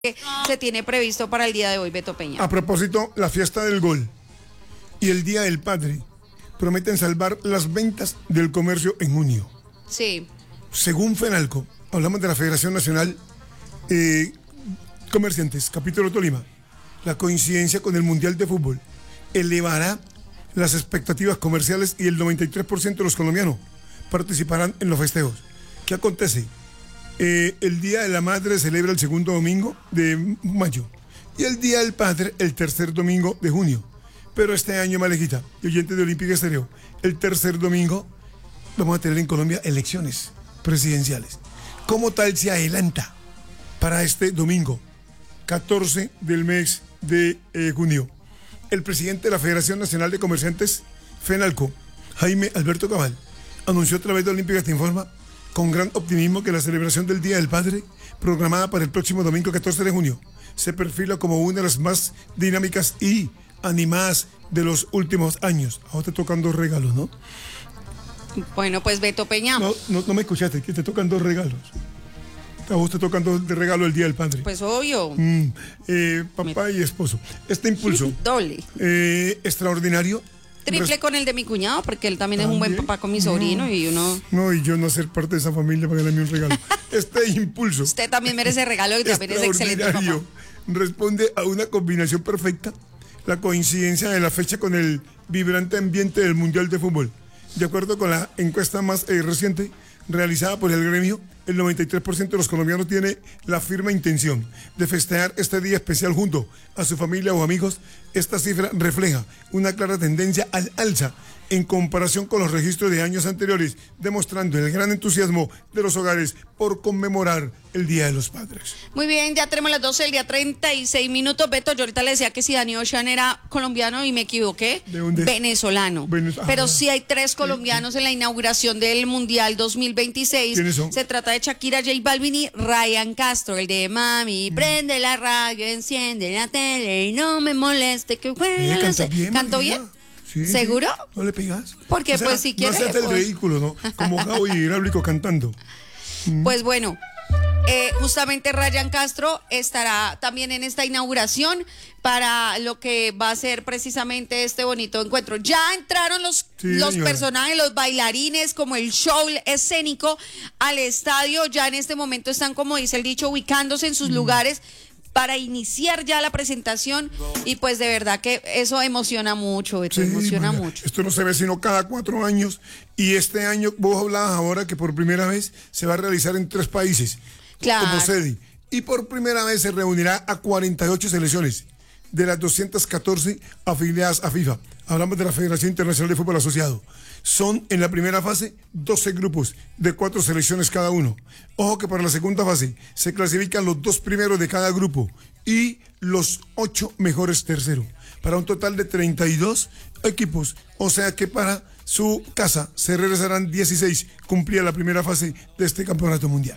que se tiene previsto para el día de hoy, Beto Peña. A propósito, la fiesta del gol y el Día del Padre prometen salvar las ventas del comercio en junio. Sí. Según FENALCO, hablamos de la Federación Nacional Comerciantes, capítulo Tolima, la coincidencia con el Mundial de Fútbol elevará las expectativas comerciales y el 93% de los colombianos participarán en los festejos. ¿Qué acontece? El Día de la Madre se celebra el segundo domingo de mayo y el Día del Padre el tercer domingo de junio. Pero este año, Malejita y oyentes de Olímpica Estéreo, el tercer domingo vamos a tener en Colombia elecciones presidenciales. Como tal, se adelanta para este domingo, 14 del mes de junio. El presidente de la Federación Nacional de Comerciantes, FENALCO, Jaime Alberto Cabal, anunció a través de Olímpica Te Informa con gran optimismo que la celebración del Día del Padre, programada para el próximo domingo 14 de junio, se perfila como una de las más dinámicas y animadas de los últimos años. Ahora te tocan dos regalos, ¿no? Bueno, pues Beto Peña. No me escuchaste, que te tocan dos regalos. A vos te tocan dos de regalo el Día del Padre. Pues obvio. Papá y esposo. Este impulso doble. Extraordinario. Triple con el de mi cuñado, porque él también es un buen papá con mi sobrino y uno... No, y yo no ser parte de esa familia para darle un regalo. Este impulso... Usted también merece regalo y también es excelente papá. Responde a una combinación perfecta, la coincidencia de la fecha con el vibrante ambiente del Mundial de Fútbol. De acuerdo con la encuesta más reciente realizada por el gremio, el 93% de los colombianos tiene la firme intención de festejar este día especial junto a su familia o amigos. Esta cifra refleja una clara tendencia al alza en comparación con los registros de años anteriores, demostrando el gran entusiasmo de los hogares por conmemorar el Día de los Padres. Muy bien, ya tenemos las 12 del día, 36 minutos. Beto, yo ahorita le decía que si Dani Ocean era colombiano y me equivoqué. ¿De dónde? Venezolano. Pero sí hay 3 colombianos en la inauguración del Mundial 2026. ¿Quiénes son? Se trata de Shakira, J Balvin y Ryan Castro, el de Mami, prende la radio, enciende la tele y no me moleste que juegue. ¿Cantó bien? Sí, ¿seguro? Sí. ¿No le pegas? Porque pues si quieres... No seas el ridículo, ¿no? Como Gabo y Hidráulico cantando. Pues bueno, justamente Ryan Castro estará también en esta inauguración para lo que va a ser precisamente este bonito encuentro. Ya entraron los personajes, los bailarines, como el show escénico al estadio. Ya en este momento están, como dice el dicho, ubicándose en sus lugares para iniciar ya la presentación, y pues de verdad que eso emociona mucho, emociona mucho. Esto no se ve sino cada 4 años, y este año vos hablabas ahora que por primera vez se va a realizar en 3 países como sede, y por primera vez se reunirá a 48 selecciones de las 214 afiliadas a FIFA. Hablamos de la Federación Internacional de Fútbol Asociado. Son en la primera fase 12 grupos de 4 selecciones cada uno. Ojo que para la segunda fase se clasifican los 2 primeros de cada grupo y los 8 mejores terceros, para un total de 32 equipos. O sea que para su casa se regresarán 16. Cumplía la primera fase de este campeonato mundial.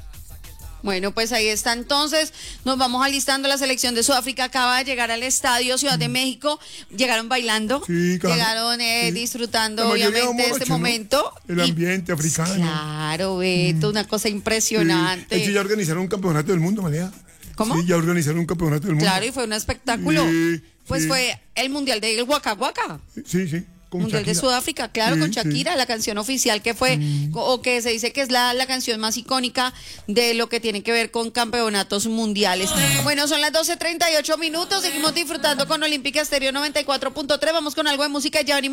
Bueno, pues ahí está entonces, nos vamos alistando. La selección de Sudáfrica acaba de llegar al estadio Ciudad de México, llegaron bailando, llegaron disfrutando obviamente este momento. El ambiente africano. Claro, Beto, una cosa impresionante. Ellos ya organizaron un campeonato del mundo, María. ¿Cómo? Sí, ya organizaron un campeonato del mundo. Claro, y fue un espectáculo. Pues fue el Mundial del Waka Waka. Sí. Mundial de Sudáfrica, claro, con Shakira, la canción oficial que fue, o que se dice que es la canción más icónica de lo que tiene que ver con campeonatos mundiales. Bueno, son las 12:38 minutos, seguimos disfrutando con Olímpica Estéreo 94.3, vamos con algo de música y ya venimos.